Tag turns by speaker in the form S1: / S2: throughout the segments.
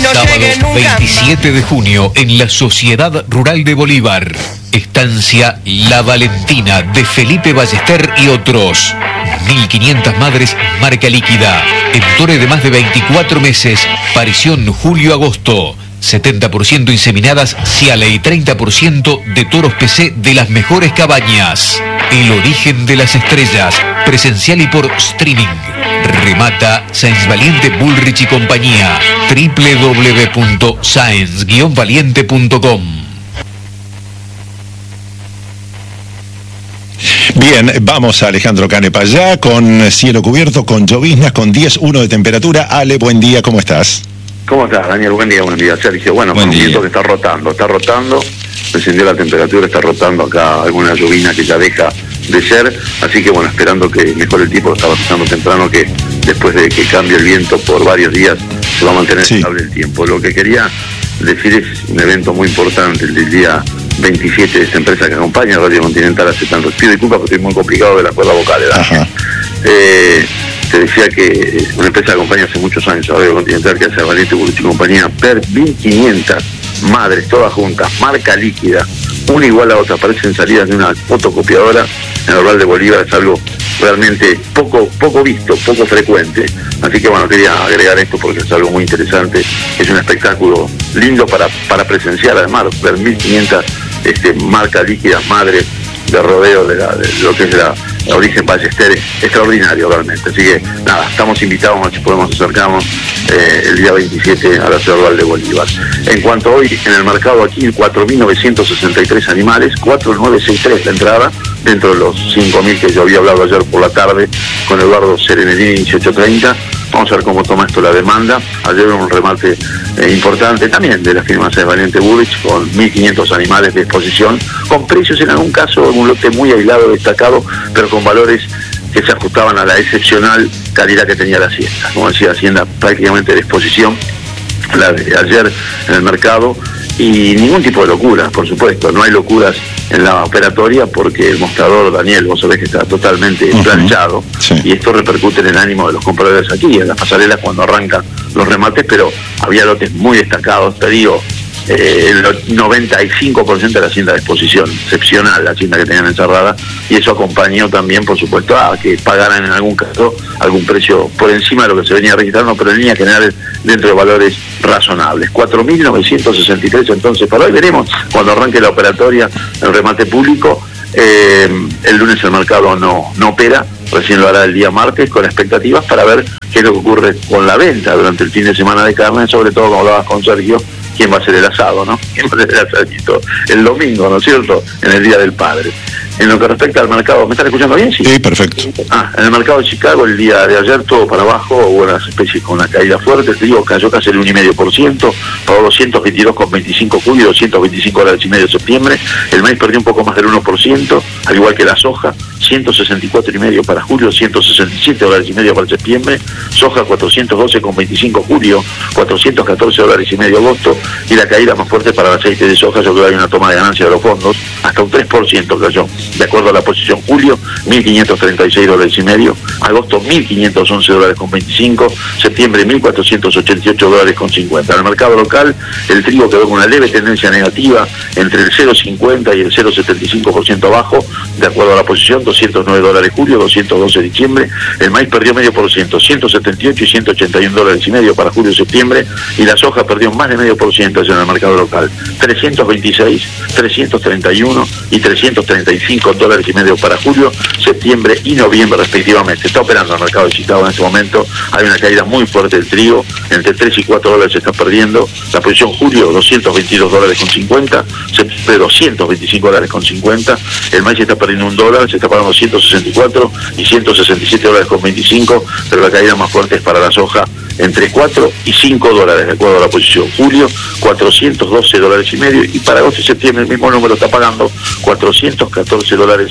S1: Sábado 27 de junio en la Sociedad Rural de Bolívar. Estancia La Valentina de Felipe Ballester y otros. 1.500 madres marca líquida. Entore de más de 24 meses. Parición julio-agosto. 70% inseminadas Ciale y 30% de toros PC de las mejores cabañas. El origen de las estrellas. Presencial y por streaming. Remata Sáenz Valiente Bullrich y compañía. www.saenz-valiente.com.
S2: Bien, vamos a Alejandro Canepa ya, con cielo cubierto, con lloviznas, con 10.1 de temperatura. Ale, buen día, ¿cómo estás?
S3: ¿Cómo estás, Daniel? Buen día, Sergio. Bueno, con un viento que está rotando, descendió la temperatura, está rotando acá alguna llovizna que ya deja de ser, así que bueno, esperando que mejore el tiempo. Estaba pensando temprano que después de que cambie el viento por varios días se va a mantener estable el tiempo. Lo que quería decir es un evento muy importante, el del día 27 de esta empresa que acompaña Radio Continental hace tanto. Pido disculpas porque estoy muy complicado de las cuerdas vocales. Te decía que una empresa que acompaña hace muchos años a Radio Continental, que hace Valiente Bullrich y compañía, 1.500 madres, todas juntas, marca líquida, una igual a otra, parecen salidas de una fotocopiadora en el Rural de Bolívar. Es algo realmente poco visto, poco frecuente. Así que bueno, quería agregar esto porque es algo muy interesante. Es un espectáculo lindo para presenciar, además, ver 1.500 marca líquida, madres de rodeo de lo que es la origen Ballester, es extraordinario realmente. Así que nada, estamos invitados, a ver si podemos acercarnos el día 27 a la Ciudad Rural de Bolívar. En cuanto a hoy, en el mercado aquí, 4.963 animales, 4.963 la entrada, dentro de los 5.000 que yo había hablado ayer por la tarde con Eduardo Serenelini, 18:30. Vamos a ver cómo toma esto la demanda. Ayer hubo un remate importante también de la firma Sáenz Valiente Bullrich, con 1.500 animales de exposición, con precios en algún caso, un lote muy aislado, destacado, pero con valores que se ajustaban a la excepcional calidad que tenía la Hacienda. Como decía, Hacienda prácticamente de exposición, la de ayer en el mercado, y ningún tipo de locura, por supuesto. No hay locuras en la operatoria porque el mostrador, Daniel, vos sabés que está totalmente planchado, y esto repercute en el ánimo de los compradores aquí, en las pasarelas cuando arrancan los remates, pero había lotes muy destacados, te digo, el 95% de la hacienda de exposición, excepcional la hacienda que tenían encerrada, y eso acompañó también, por supuesto, a que pagaran en algún caso algún precio por encima de lo que se venía registrando, pero en línea general dentro de valores razonables. 4.963 entonces para hoy. Veremos cuando arranque la operatoria, el remate público. El lunes el mercado no opera, recién lo hará el día martes, con expectativas para ver qué es lo que ocurre con la venta durante el fin de semana de carne, sobre todo como hablabas con Sergio, quién va a ser el asado, ¿no? ¿Quién va a ser el asadito? El domingo, ¿no es cierto? En el Día del Padre. En lo que respecta al mercado, ¿me están escuchando bien? Sí,
S2: perfecto.
S3: En el mercado de Chicago el día de ayer todo para abajo, hubo unas especies con una caída fuerte, te digo, cayó casi el 1,5%, pagó 222,25 julio, $225,5 septiembre, el maíz perdió un poco más del 1%, al igual que la soja, 164,5 para julio, $167,5 para septiembre, soja 412,25 julio, $414,5 agosto, y la caída más fuerte para el aceite de soja. Yo creo que hay una toma de ganancia de los fondos, hasta un 3% cayó, de acuerdo a la posición. Julio, $1.536,5, agosto $1.511,25, septiembre $1.488,50. En el mercado local, el trigo quedó con una leve tendencia negativa entre el 0,50 y el 0,75% abajo, de acuerdo a la posición, $209 julio, 212 diciembre. El maíz perdió 0,5%, 178 y $181,5 para julio y septiembre, y la soja perdió más de 0,5% en el mercado local, 326, 331 y $335,5 para julio, septiembre y noviembre respectivamente. Está operando el mercado de Chicago en este momento. Hay una caída muy fuerte del trigo, entre $3 y $4 se está perdiendo. La posición julio, $222,50, septiembre $225,50. El maíz se está perdiendo $1, se está pagando 164 y $167,25, pero la caída más fuerte es para la soja, entre $4 y $5, de acuerdo a la posición. Julio, $412,5, y para agosto y septiembre el mismo número está pagando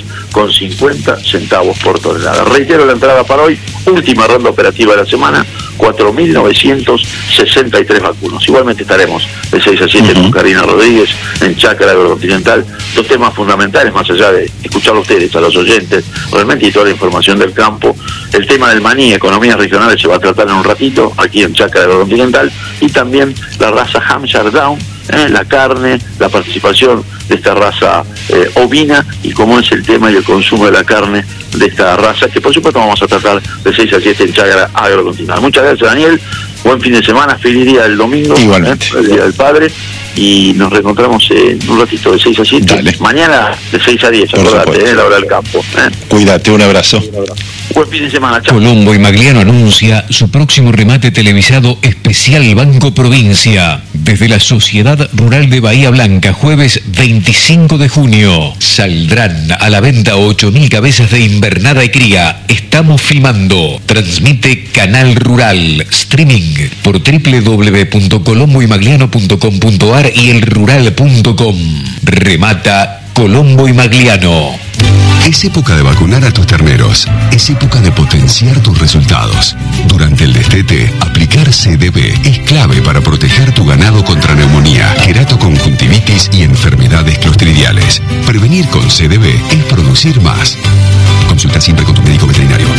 S3: $414,50 por tonelada. Reitero la entrada para hoy, última ronda operativa de la semana, 4.963 vacunos. Igualmente estaremos de 6 a 7 con Karina Rodríguez en Chácara Agrocontinental. Dos temas fundamentales, más allá de escucharlo a ustedes, a los oyentes, realmente, y toda la información del campo. El tema del maní, economías regionales, se va a tratar en un ratito aquí en Chácara Agrocontinental, y también la raza Hampshire Down, la carne, la participación de esta raza ovina, y cómo es el tema y el consumo de la carne de esta raza, que por supuesto vamos a tratar de 6 a 7 en Chácara Agrocontinental. Muchas gracias, Daniel, buen fin de semana, feliz día del domingo,
S2: igualmente,
S3: el Día del Padre, y nos reencontramos en un ratito de 6 a 7. Dale. Mañana de 6 a 10, acordate, la hora del campo.
S2: Cuídate, un abrazo.
S3: Buen fin de semana, chao.
S1: Colombo y Magliano anuncia su próximo remate televisado especial Banco Provincia. Desde la Sociedad Rural de Bahía Blanca, jueves 25 de junio. Saldrán a la venta 8.000 cabezas de invernada y cría. Estamos filmando. Transmite Canal Rural. Streaming por www.colomboymagliano.com.ar y elrural.com. Remata Colombo y Magliano.
S4: Es época de vacunar a tus terneros. Es época de potenciar tus resultados. Durante el destete, aplicar CDB es clave para proteger tu ganado contra neumonía, queratoconjuntivitis y enfermedades clostridiales. Prevenir con CDB es producir más. Consulta siempre con tu médico veterinario.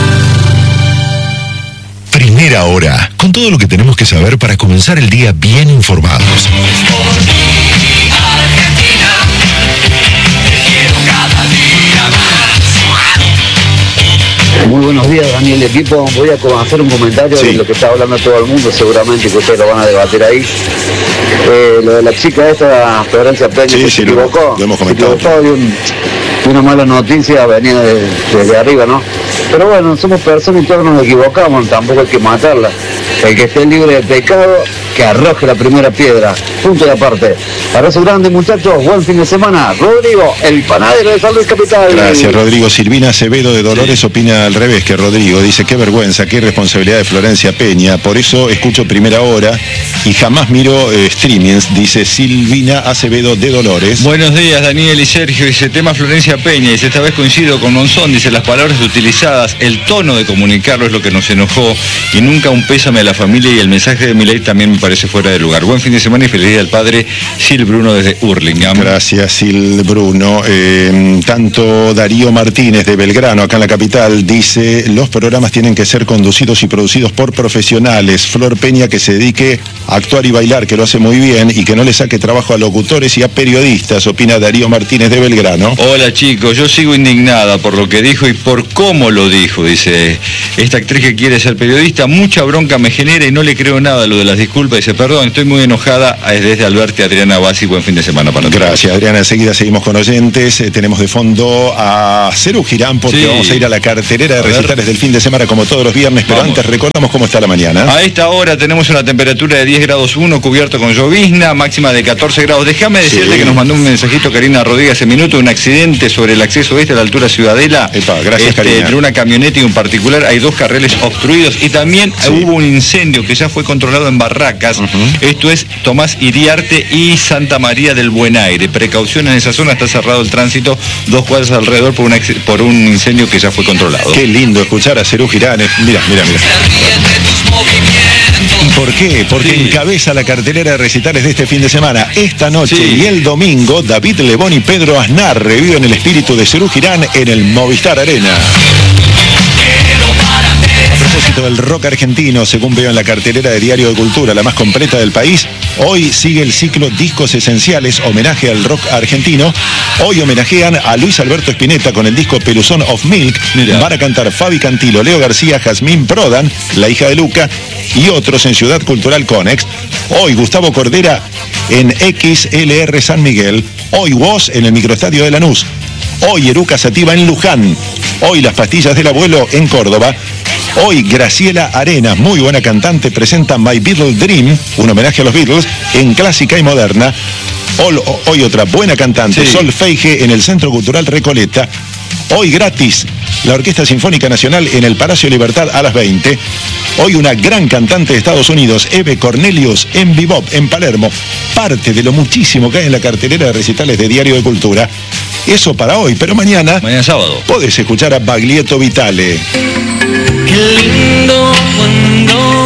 S5: Primera hora, con todo lo que tenemos que saber para comenzar el día bien informados.
S6: Muy buenos días, Daniel, equipo. Voy a hacer un comentario de lo que está hablando todo el mundo, seguramente que ustedes lo van a debatir ahí. Lo de la chica esta, Florencia Peña, que se equivocó.
S2: Lo hemos comentado.
S6: Se equivocó de una mala noticia, venía desde arriba, ¿no? Pero bueno, somos personas y todos nos equivocamos, tampoco hay que matarla. El que esté libre de pecado, que arroje la primera piedra. Punto de aparte. Abrazo grande, muchachos, buen fin de semana. Rodrigo, el panadero de San Luis Capital.
S2: Gracias, Rodrigo. Silvina Acevedo de Dolores opina al revés que Rodrigo. Dice, qué vergüenza, qué irresponsabilidad de Florencia Peña. Por eso escucho Primera Hora y jamás miro streamings, dice Silvina Acevedo de Dolores.
S7: Buenos días, Daniel y Sergio. Dice, tema Florencia Peña. Dice, esta vez coincido con Monzón. Dice, las palabras utilizadas, el tono de comunicarlo es lo que nos enojó, y nunca un pésame a la familia, y el mensaje de Milei también me parece fuera de lugar. Buen fin de semana y feliz día del padre. Sil Bruno desde Hurlingham.
S2: Gracias, Sil Bruno. Tanto Darío Martínez de Belgrano, acá en la capital, dice, los programas tienen que ser conducidos y producidos por profesionales. Flor Peña, que se dedique a actuar y bailar, que lo hace muy bien, y que no le saque trabajo a locutores y a periodistas, opina Darío Martínez de Belgrano.
S7: Hola, chicos, yo sigo indignada por lo que dijo y por cómo lo dijo. Dice, esta actriz que quiere ser periodista, mucha bronca me genera y no le creo nada a lo de las disculpas. Dice, perdón, estoy muy enojada. Desde Alberti, Adriana Bassi, buen fin de semana para todos.
S2: Gracias, Adriana. Enseguida seguimos con oyentes. Tenemos de fondo a Cerú Girán, porque vamos a ir a la cartelera de recitales del fin de semana como todos los viernes, pero antes recordamos cómo está la mañana.
S7: A esta hora tenemos una temperatura de 10 grados 1, cubierto con llovizna, máxima de 14 grados. Déjame decirte que nos mandó un mensajito Karina Rodríguez hace minuto, un accidente sobre el acceso oeste a la altura Ciudadela.
S2: Gracias, Karina.
S7: Entre una camioneta y un particular hay 2 carriles obstruidos, y también hubo un incendio que ya fue controlado en Barracas. Esto es Tomás Iriarte y Santa María del Buen Aire. Precaución en esa zona, está cerrado el tránsito 2 cuadras alrededor por un incendio que ya fue controlado.
S2: Qué lindo escuchar a Cerú Girán. Mira. ¿Y por qué? Porque encabeza la cartelera de recitales de este fin de semana. Esta noche y el domingo, David Lebón y Pedro Aznar reviven el espíritu de Cerú Girán en el Movistar Arena. A propósito del rock argentino, según veo en la cartelera de Diario de Cultura, la más completa del país, hoy sigue el ciclo Discos Esenciales, homenaje al rock argentino. Hoy homenajean a Luis Alberto Spinetta con el disco Peluzón of Milk. Van a cantar Fabi Cantilo, Leo García, Jazmín Prodan, la hija de Luca, y otros en Ciudad Cultural Conex. Hoy Gustavo Cordera en XLR San Miguel. Hoy Woz en el microestadio de Lanús. Hoy Eruca Sativa en Luján. Hoy Las Pastillas del Abuelo en Córdoba. Hoy Graciela Arenas, muy buena cantante, presenta My Beatle Dream, un homenaje a los Beatles, en clásica y moderna. Hoy otra buena cantante, Sol Feige, en el Centro Cultural Recoleta. Hoy gratis, la Orquesta Sinfónica Nacional en el Palacio Libertad a las 20. Hoy una gran cantante de Estados Unidos, Eve Cornelius, en Bebop, en Palermo. Parte de lo muchísimo que hay en la cartelera de recitales de Diario de Cultura. Eso para hoy, pero mañana
S7: sábado,
S2: podés escuchar a Baglietto Vitale.
S8: Qué lindo cuando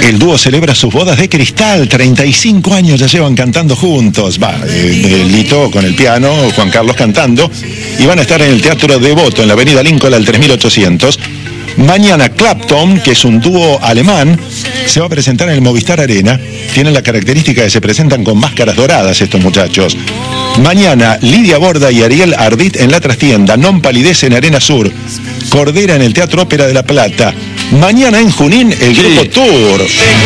S2: El dúo celebra sus bodas de cristal, 35 años ya llevan cantando juntos. Lito con el piano, Juan Carlos cantando, y van a estar en el Teatro Devoto, en la avenida Lincoln al 3800. Mañana Clapton, que es un dúo alemán, se va a presentar en el Movistar Arena. Tienen la característica de que se presentan con máscaras doradas estos muchachos. Mañana Lidia Borda y Ariel Ardit en la trastienda, Non Palidece en Arena Sur, Cordera en el Teatro Ópera de La Plata. Mañana en Junín el grupo Tour.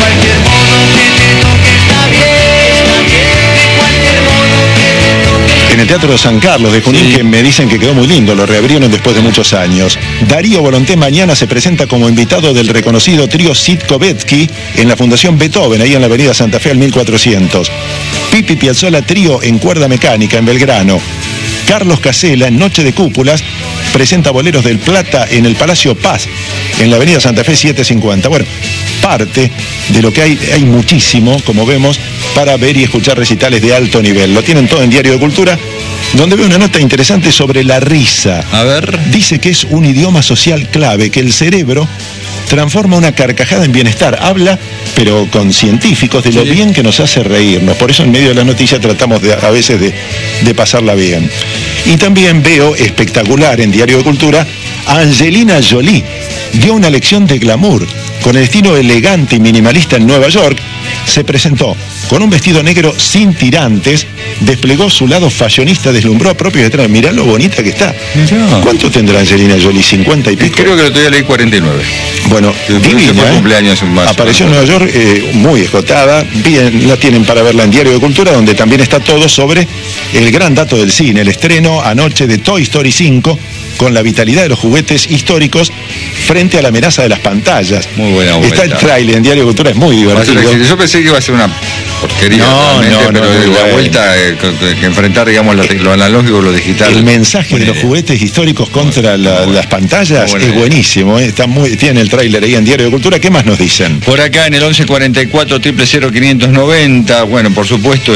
S2: En el Teatro San Carlos de Junín, que me dicen que quedó muy lindo, lo reabrieron después de muchos años. Darío Volonté mañana se presenta como invitado del reconocido trío Sitkovetsky en la Fundación Beethoven, ahí en la avenida Santa Fe al 1400. Pipi Piazzolla trío en cuerda mecánica en Belgrano. Carlos Casella en Noche de Cúpulas presenta Boleros del Plata en el Palacio Paz, en la avenida Santa Fe 750. Bueno, parte de lo que hay muchísimo, como vemos, para ver y escuchar recitales de alto nivel. Lo tienen todo en Diario de Cultura, donde veo una nota interesante sobre la risa.
S7: A ver.
S2: Dice que es un idioma social clave, que el cerebro transforma una carcajada en bienestar. Habla, pero con científicos, de lo bien que nos hace reírnos. Por eso en medio de la noticia tratamos a veces de pasarla bien. Y también veo espectacular en Diario de Cultura, a Angelina Jolie. Dio una lección de glamour. Con el estilo elegante y minimalista en Nueva York, se presentó con un vestido negro sin tirantes, desplegó su lado fashionista, deslumbró a propios detrás. Mirá lo bonita que está. Mirá. ¿Cuánto tendrá Angelina Jolie? ¿50 y pico?
S7: Creo que el otro día leí 49.
S2: Bueno, divina,
S7: cumpleaños en marzo,
S2: apareció en Nueva York, muy esgotada. Bien, la tienen para verla en Diario de Cultura, donde también está todo sobre el gran dato del cine, el estreno anoche de Toy Story 5, con la vitalidad de los juguetes históricos frente a la amenaza de las pantallas.
S7: Muy buena vuelta.
S2: Está el tráiler en Diario de Cultura, es muy divertido.
S7: Yo pensé que iba a ser una porquería, pero la vuelta que enfrentar, digamos, lo analógico, lo digital.
S2: El mensaje de los juguetes históricos contra las pantallas es buenísimo. Tiene el tráiler ahí en Diario de Cultura. ¿Qué más nos dicen?
S7: Por acá en el 1144 000 590, bueno, por supuesto,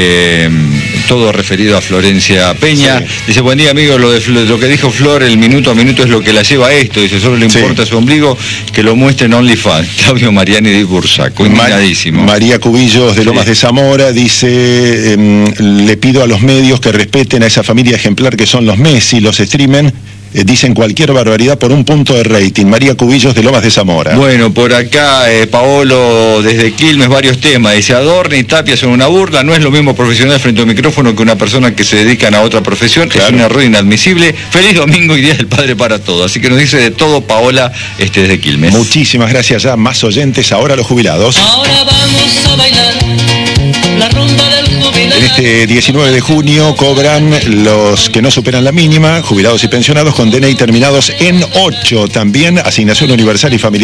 S7: todo referido a Florencia Peña. Sí. Dice, buen día, amigo, lo que dijo Flor, el minuto a minuto es lo que la lleva a esto. Dice, solo le importa su ombligo, que lo muestre en OnlyFans. Claudio Mariani de Bursaco, indignadísimo.
S2: María Cubillos de Lomas de Zamora dice, le pido a los medios que respeten a esa familia ejemplar que son los Messi, los streamen. Dicen cualquier barbaridad por un punto de rating. María Cubillos de Lomas de Zamora.
S7: Bueno, por acá Paolo desde Quilmes, varios temas. Dice, Adorni y Tapia son una burla, no es lo mismo profesional frente a un micrófono que una persona que se dedica a otra profesión. Claro. Es un error inadmisible. Feliz domingo y Día del Padre para todos. Así que nos dice de todo Paola desde Quilmes.
S2: Muchísimas gracias, ya más oyentes, ahora los jubilados.
S8: Ahora vamos a bailar la rumba del jubilado.
S2: En este 19 de junio cobran los que no superan la mínima, jubilados y pensionados con DNI terminados en 8. También asignación universal y familiar.